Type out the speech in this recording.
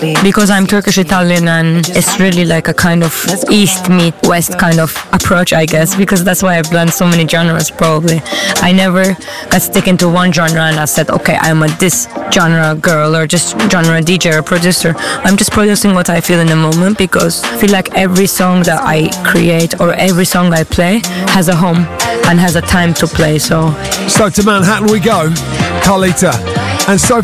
Because I'm Turkish Italian, and it's really like a kind of East meet West kind of approach, I guess, because that's why I've done so many genres probably. I never got stick into one genre and I said, okay, I'm a this genre girl or just genre DJ or producer. I'm just producing what I feel in the moment, because I feel like every song that I create or every song I play has a home and has a time to play. So to Manhattan we go, Carlita. And so